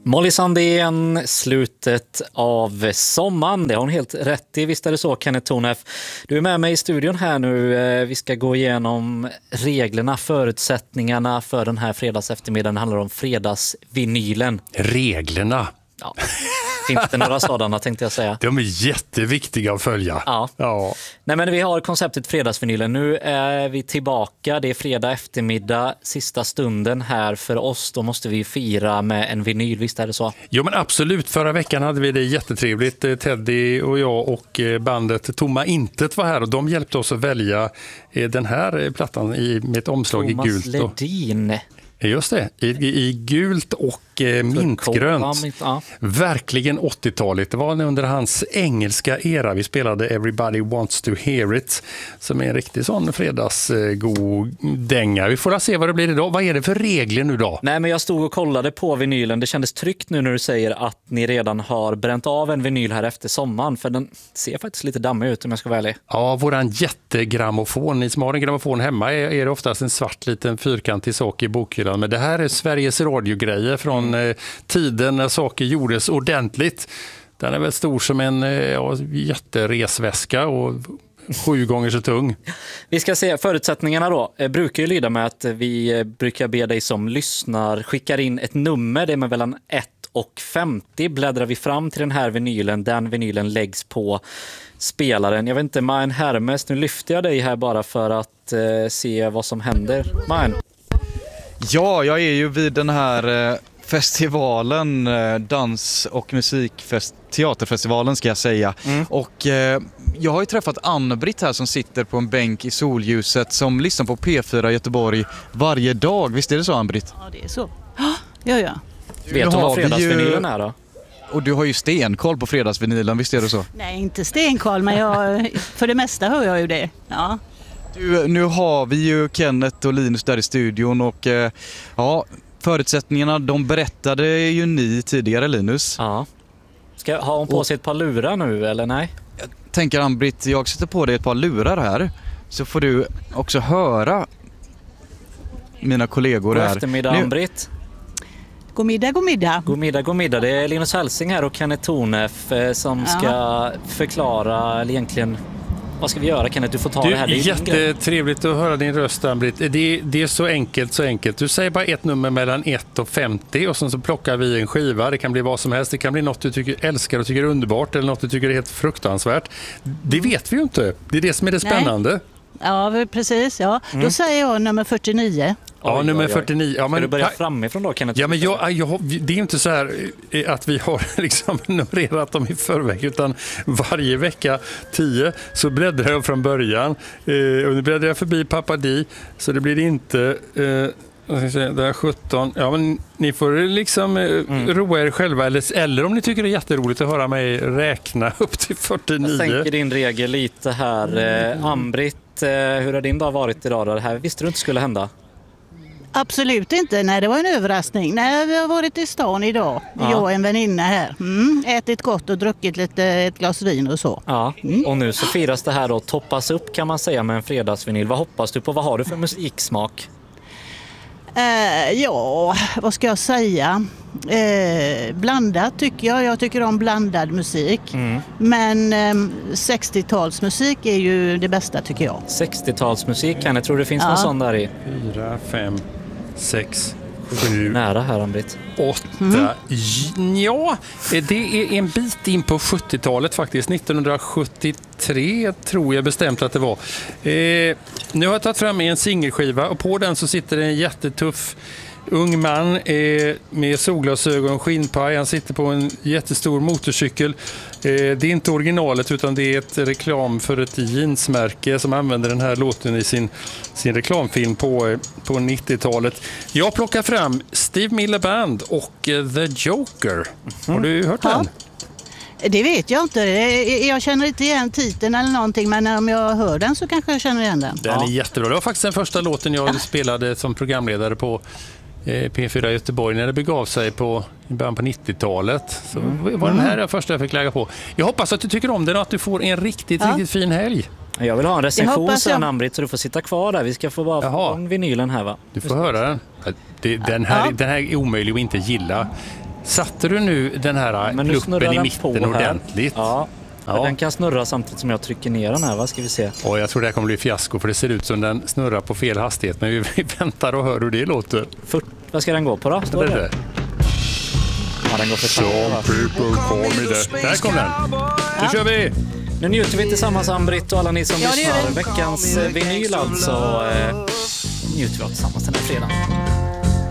Molly Sandén, slutet av sommaren. Det har hon helt rätt i. Visst är det så, Kenneth Tornef. Du är med mig i studion här nu. Vi ska gå igenom reglerna, förutsättningarna för den här fredagseftermiddagen. Det handlar om fredagsvinylen. Reglerna? Ja. Finns det några sådana, tänkte jag säga. De är jätteviktiga att följa. Ja. Nej, men vi har konceptet fredagsvinylen. Nu är vi tillbaka. Det är fredag eftermiddag, sista stunden här för oss. Då måste vi fira med en vinyl, visst är det så? Jo, men absolut. Förra veckan hade vi det jättetrevligt. Teddy och jag och bandet Tomma Intet var här och de hjälpte oss att välja den här plattan med ett omslag Thomas i gult. Ledin. Just det, i gult och mintgrönt. Ja. Verkligen 80-talet. Det var under hans engelska era vi spelade Everybody Wants to Hear It, som är en riktig sån fredagsgod dänga. Vi får se vad det blir idag. Vad är det för regler nu då? Nej, men jag stod och kollade på vinylen. Det kändes tryggt nu när du säger att ni redan har bränt av en vinyl här efter sommaren, för den ser faktiskt lite dammig ut om jag ska vara ärlig. Ja, våran jättegrammofon. Ni som har en grammofon hemma är det oftast en svart liten fyrkantig sak i bokhyllan. Men det här är Sveriges radiogrejer från tiden när saker gjordes ordentligt. Den är väl stor som en jätteresväska och 7 gånger så tung. Vi ska se förutsättningarna då. Brukar ju lyda med att vi brukar be dig som lyssnar skickar in ett nummer. Det är med mellan 1 och 50. Bläddrar vi fram till den här vinylen. Den vinylen läggs på spelaren. Jag vet inte, Maen Hermes, nu lyfter jag dig här bara för att se vad som händer. Maen. Ja, jag är ju vid den här festivalen, dans- och teaterfestivalen ska jag säga. Och jag har ju träffat Ann-Britt här som sitter på en bänk i solljuset som lyssnar på P4 Göteborg varje dag. Visst är det så, Ann-Britt? Ja, det är så. Ja. Vet du vad fredagsvinylen är då? Och du har ju stenkoll på fredagsvinylen, visst är det så? Nej, inte stenkoll, men för det mesta hör jag ju det. Ja. Nu har vi ju Kenneth och Linus där i studion och förutsättningarna, de berättade ju ni tidigare, Linus. Ja. Har hon på sig ett par lurar nu, eller nej? Jag tänker, Ann-Britt, jag sätter på dig ett par lurar här så får du också höra mina kollegor här. God eftermiddag, Ann-Britt. God middag. God middag. Det är Linus Hälsing här och Kenneth Tornef som ska förklara, eller egentligen, vad ska vi göra, Kenneth? Du får ta det här. Det är jättetrevligt att höra din röst, Ann-Britt. Det är så enkelt. Du säger bara ett nummer mellan 1 och 50 och sen så plockar vi en skiva. Det kan bli vad som helst. Det kan bli något du älskar och tycker är underbart eller något du tycker är helt fruktansvärt. Det vet vi ju inte. Det är det som är det spännande. Nej. Ja, precis. Ja. Då säger jag nummer 49. Ja, nummer 49. Ja, men ska du börja framifrån då, Kenneth? Ja, men det är ju inte så här att vi har liksom numrerat dem i förväg, utan varje vecka 10 så bläddrar jag från början. Och nu bläddrar jag förbi Pappa Di, så det blir inte... det är 17. Ja, men ni får liksom roa er själva, eller om ni tycker det är jätteroligt att höra mig räkna upp till 49. Jag sänker din regel lite här. Ann-Britt, hur har din dag varit idag? Det här visste du inte skulle hända? Absolut inte. Nej, det var en överraskning. Nej, vi har varit i stan idag. Jag och en väninna här. Ätit gott och druckit ett glas vin och så. Ja, och nu så firas det här då, toppas upp kan man säga med en fredagsvinyl. Vad hoppas du på? Vad har du för musiksmak? Vad ska jag säga? Blandat tycker jag. Jag tycker om blandad musik. Men 60-talsmusik är ju det bästa tycker jag. 60-talsmusik, jag tror det finns någon sån där i. 4, 5, 6, 7. Nära här, Ann-Britt. 8. Ja, det är en bit in på 70-talet faktiskt. 1973 tror jag bestämt att det var. Nu har jag tagit fram en singelskiva och på den så sitter en jättetuff ung man med solglasögon och skinnpaj. Han sitter på en jättestor motorcykel. Det är inte originalet utan det är ett reklam för ett jeansmärke som använder den här låten i sin reklamfilm på 90-talet. Jag plockar fram Steve Miller Band och The Joker. Har du hört den? Det vet jag inte. Jag känner inte igen titeln eller någonting, men om jag hör den så kanske jag känner igen den. Den är jättebra. Det var faktiskt den första låten jag spelade som programledare på P4 Göteborg när det begav sig i början på 90-talet. Så var den här första jag fick lägga på. Jag hoppas att du tycker om den och att du får en riktigt fin helg. Jag vill ha en recension sen, Ann-Britt, så du får sitta kvar där. Vi ska få bara få vinylen här, va? Du får höra den. Den här är omöjlig att inte gilla. Satte du nu den här Men nu pluppen snurrar i den mitten på här. ordentligt? Ja. Ja. Den kan snurra samtidigt som jag trycker ner den här, va? Ska vi se. Och jag tror det här kommer bli fiasko för det ser ut som den snurrar på fel hastighet. Men vi väntar och hör hur det låter. Vad ska den gå på då? Står Det är det? det. Ja, den går för fan, va? People call me the... Där kom den. Nu kör vi! Nu njuter vi tillsammans, Ann-Britt och alla ni som Ja, det gör lyssnar. vi. Veckans vinyl alltså. Njuter vi av tillsammans den här fredagen.